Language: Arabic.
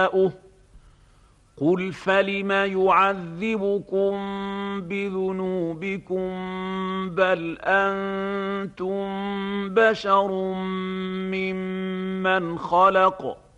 نَبَأُهُ قُلْ فَلِمَ يُعَذِّبُكُم بِذُنُوبِكُم بَلْ أَنتُم بَشَرٌ مِّمَّنْ خَلَقَ